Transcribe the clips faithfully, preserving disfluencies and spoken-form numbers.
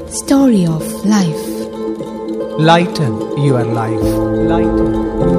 Story of Life. Lighten your life. Lighten.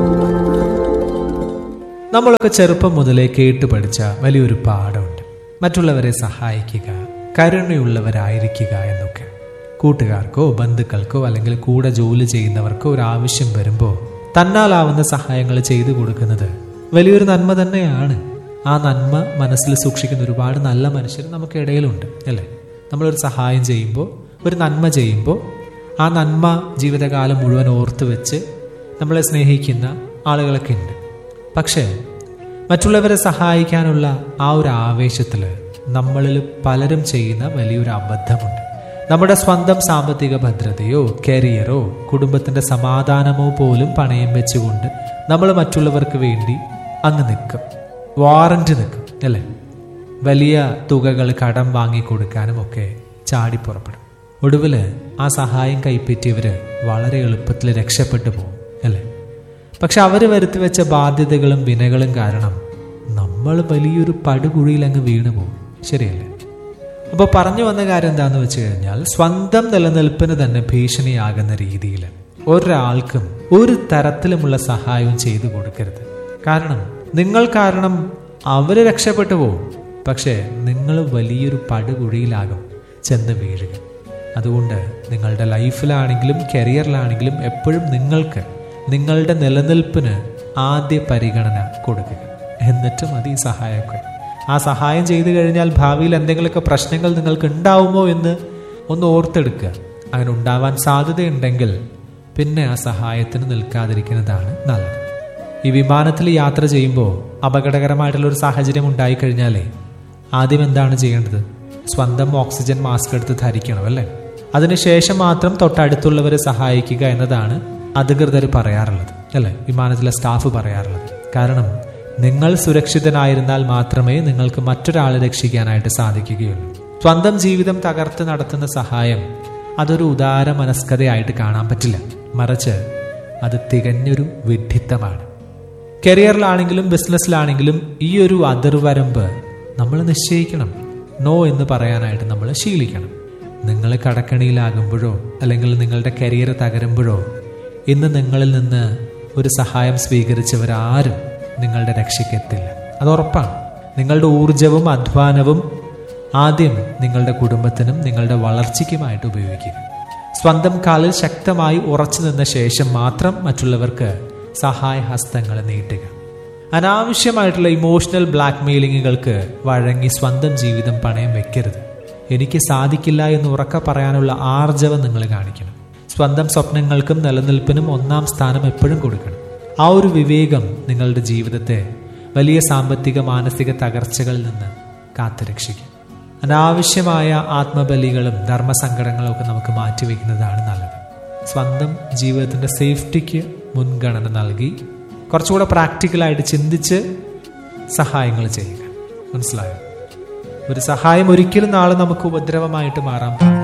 നമ്മളൊക്കെ ചെറുപ്പം മുതലേ കേട്ടു പഠിച്ച വലിയൊരു പാഠമുണ്ട്. മറ്റുള്ളവരെ സഹായിക്കുക, കരുണയുള്ളവരായിരിക്കുക എന്നൊക്കെ. കൂട്ടുകാർക്കോ ബന്ധുക്കൾക്കോ അല്ലെങ്കിൽ കൂടെ ജോലി ചെയ്യുന്നവർക്കോ ഒരു ആവശ്യം വരുമ്പോൾ തന്നാലാവുന്ന സഹായങ്ങൾ ചെയ്തു കൊടുക്കുന്നത് വലിയൊരു നന്മ തന്നെയാണ്. ആ നന്മ മനസ്സിൽ സൂക്ഷിക്കുന്ന ഒരുപാട് നല്ല മനുഷ്യർ നമുക്കിടയിലുണ്ട്, അല്ലേ? നമ്മളൊരു സഹായം ചെയ്യുമ്പോൾ, ഒരു നന്മ ചെയ്യുമ്പോൾ ആ നന്മ ജീവിതകാലം മുഴുവൻ ഓർത്ത് വെച്ച് നമ്മളെ സ്നേഹിക്കുന്ന ആളുകളൊക്കെ ഉണ്ട്. പക്ഷേ മറ്റുള്ളവരെ സഹായിക്കാനുള്ള ആ ഒരു ആവേശത്തിൽ നമ്മളിൽ പലരും ചെയ്യുന്ന വലിയൊരു അബദ്ധമുണ്ട്. നമ്മുടെ സ്വന്തം സാമ്പത്തിക ഭദ്രതയോ കരിയറോ കുടുംബത്തിൻ്റെ സമാധാനമോ പോലും പണയം വെച്ചുകൊണ്ട് നമ്മൾ മറ്റുള്ളവർക്ക് വേണ്ടി അങ്ങ് നിൽക്കും, വാറന്റ് നിൽക്കും, അല്ലേ? വലിയ തുകകൾ കടം വാങ്ങിക്കൊടുക്കാനും ഒക്കെ ചാടിപ്പുറപ്പെടും. ഒടുവിൽ ആ സഹായം കൈപ്പറ്റിയവർ വളരെ എളുപ്പത്തിൽ രക്ഷപ്പെട്ടു പോകും, അല്ലേ? പക്ഷെ അവർ വരുത്തി വെച്ച ബാധ്യതകളും വിനകളും കാരണം നമ്മൾ വലിയൊരു പടുകുഴിയിൽ അങ്ങ് വീണു പോകും, ശരിയല്ലേ? അപ്പോൾ പറഞ്ഞു വന്ന കാര്യം എന്താണെന്ന് വെച്ച് കഴിഞ്ഞാൽ, സ്വന്തം നിലനിൽപ്പിന് തന്നെ ഭീഷണിയാകുന്ന രീതിയിൽ ഒരാൾക്കും ഒരു തരത്തിലുമുള്ള സഹായവും ചെയ്തു കൊടുക്കരുത്. കാരണം നിങ്ങൾ കാരണം അവർ രക്ഷപ്പെട്ടു പോകും, പക്ഷേ നിങ്ങൾ വലിയൊരു പടുകുഴിയിലാകും ചെന്ന് വീഴുക. അതുകൊണ്ട് നിങ്ങളുടെ ലൈഫിലാണെങ്കിലും കരിയറിലാണെങ്കിലും എപ്പോഴും നിങ്ങൾക്ക് നിങ്ങളുടെ നിലനിൽപ്പിന് ആദ്യ പരിഗണന കൊടുക്കുക. എന്നിട്ട് മതി സഹായമൊക്കെ. ആ സഹായം ചെയ്തു കഴിഞ്ഞാൽ ഭാവിയിൽ എന്തെങ്കിലുമൊക്കെ പ്രശ്നങ്ങൾ നിങ്ങൾക്ക് ഉണ്ടാവുമോ എന്ന് ഒന്ന് ഓർത്തെടുക്കുക. അങ്ങനെ ഉണ്ടാവാൻ സാധ്യതയുണ്ടെങ്കിൽ പിന്നെ ആ സഹായത്തിന് നിൽക്കാതിരിക്കുന്നതാണ് നല്ലത്. ഈ വിമാനത്തിൽ യാത്ര ചെയ്യുമ്പോൾ അപകടകരമായിട്ടുള്ളൊരു സാഹചര്യം ഉണ്ടായിക്കഴിഞ്ഞാലേ ആദ്യം എന്താണ് ചെയ്യേണ്ടത്? സ്വന്തം ഓക്സിജൻ മാസ്ക് എടുത്ത് ധരിക്കണം, അല്ലേ? അതിനുശേഷം മാത്രം തൊട്ടടുത്തുള്ളവരെ സഹായിക്കുക എന്നതാണ് അധികൃതർ പറയാറുള്ളത്, അല്ലേ? വിമാനത്തിലെ സ്റ്റാഫ് പറയാറുള്ളത്. കാരണം നിങ്ങൾ സുരക്ഷിതനായിരുന്നാൽ മാത്രമേ നിങ്ങൾക്ക് മറ്റൊരാളെ രക്ഷിക്കാനായിട്ട് സാധിക്കുകയുള്ളൂ. സ്വന്തം ജീവിതം തകർത്ത് നടത്തുന്ന സഹായം അതൊരു ഉദാര മനസ്കതയായിട്ട് കാണാൻ പറ്റില്ല, മറിച്ച് അത് തികഞ്ഞൊരു വിഡ്ഢിത്തമാണ്. കരിയറിലാണെങ്കിലും ബിസിനസ്സിലാണെങ്കിലും ഈ ഒരു അതിർവരമ്പ് നമ്മൾ നിശ്ചയിക്കണം. നോ എന്ന് പറയാനായിട്ട് നമ്മൾ ശീലിക്കണം. നിങ്ങൾ കടക്കണിയിലാകുമ്പോഴോ അല്ലെങ്കിൽ നിങ്ങളുടെ കരിയർ തകരുമ്പോഴോ ഇന്ന് നിങ്ങളിൽ നിന്ന് ഒരു സഹായം സ്വീകരിച്ചവരാരും നിങ്ങളുടെ രക്ഷയ്ക്കെത്തില്ല, അത് ഉറപ്പാണ്. നിങ്ങളുടെ ഊർജവും അധ്വാനവും ആദ്യം നിങ്ങളുടെ കുടുംബത്തിനും നിങ്ങളുടെ വളർച്ചയ്ക്കുമായിട്ട് ഉപയോഗിക്കുക. സ്വന്തം കാലിൽ ശക്തമായി ഉറച്ചു നിന്ന ശേഷം മാത്രം മറ്റുള്ളവർക്ക് സഹായഹസ്തങ്ങൾ നീട്ടുക. അനാവശ്യമായിട്ടുള്ള ഇമോഷണൽ ബ്ലാക്ക് മെയിലിങ്ങുകൾക്ക് വഴങ്ങി സ്വന്തം ജീവിതം പണയം വെക്കരുത്. എനിക്ക് സാധിക്കില്ല എന്ന് ഉറക്കെ പറയാനുള്ള ആർജവം നിങ്ങൾ കാണിക്കണം. സ്വന്തം സ്വപ്നങ്ങൾക്കും നിലനിൽപ്പിനും ഒന്നാം സ്ഥാനം എപ്പോഴും കൊടുക്കണം. ആ ഒരു വിവേകം നിങ്ങളുടെ ജീവിതത്തെ വലിയ സാമ്പത്തിക മാനസിക തകർച്ചകളിൽ നിന്ന് കാത്തുരക്ഷിക്കും. അനാവശ്യമായ ആത്മബലികളും ധർമ്മസങ്കടങ്ങളും ഒക്കെ നമുക്ക് മാറ്റിവെക്കുന്നതാണ് നല്ലത്. സ്വന്തം ജീവിതത്തിൻ്റെ സേഫ്റ്റിക്ക് മുൻഗണന നൽകി കുറച്ചുകൂടെ പ്രാക്ടിക്കലായിട്ട് ചിന്തിച്ച് സഹായങ്ങൾ ചെയ്യുക. മനസ്സിലായോ? ഒരു സഹായം ഒരിക്കലും നാളെ നമുക്ക് ഉപദ്രവമായിട്ട് മാറാൻ പാടില്ല.